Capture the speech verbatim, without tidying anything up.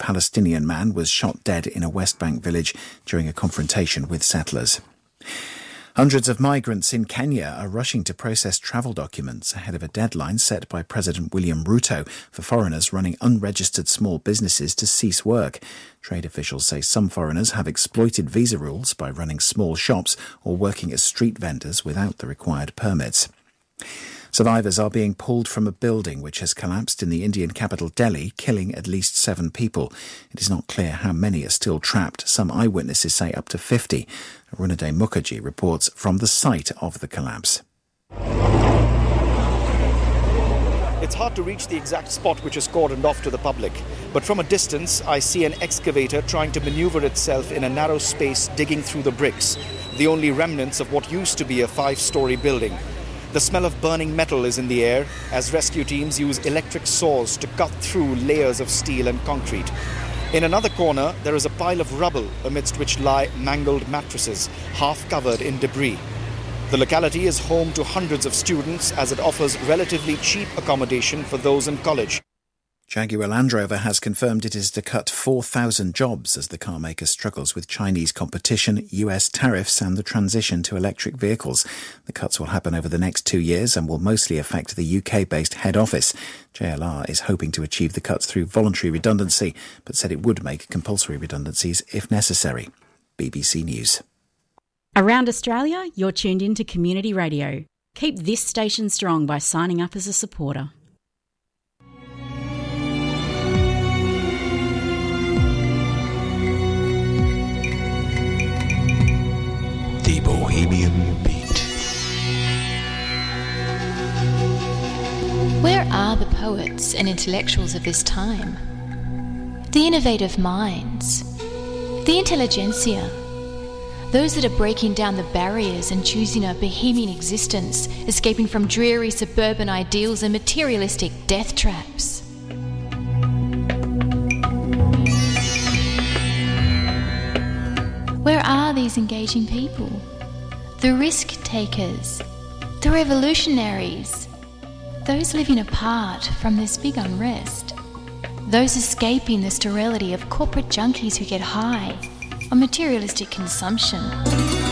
Palestinian man was shot dead in a West Bank village during a confrontation with settlers. Hundreds of migrants in Kenya are rushing to process travel documents ahead of a deadline set by President William Ruto for foreigners running unregistered small businesses to cease work. Trade officials say some foreigners have exploited visa rules by running small shops or working as street vendors without the required permits. Survivors are being pulled from a building which has collapsed in the Indian capital Delhi, killing at least seven people. It is not clear how many are still trapped. Some eyewitnesses say up to fifty. Arunade Mukherjee reports from the site of the collapse. It's hard to reach the exact spot which is cordoned off to the public, but from a distance I see an excavator trying to maneuver itself in a narrow space digging through the bricks, the only remnants of what used to be a five-story building. The smell of burning metal is in the air as rescue teams use electric saws to cut through layers of steel and concrete. In another corner, there is a pile of rubble amidst which lie mangled mattresses, half covered in debris. The locality is home to hundreds of students as it offers relatively cheap accommodation for those in college. Jaguar Land Rover has confirmed it is to cut four thousand jobs as the car maker struggles with Chinese competition, U S tariffs and the transition to electric vehicles. The cuts will happen over the next two years and will mostly affect the U K-based head office. J L R is hoping to achieve the cuts through voluntary redundancy, but said it would make compulsory redundancies if necessary. B B C News. Around Australia, you're tuned in to Community Radio. Keep this station strong by signing up as a supporter. The Bohemian Beat. Where are the poets and intellectuals of this time? The innovative minds? The intelligentsia? Those that are breaking down the barriers and choosing a bohemian existence, escaping from dreary suburban ideals and materialistic death traps? Where are these engaging people? The risk takers, the revolutionaries, those living apart from this big unrest, those escaping the sterility of corporate junkies who get high on materialistic consumption.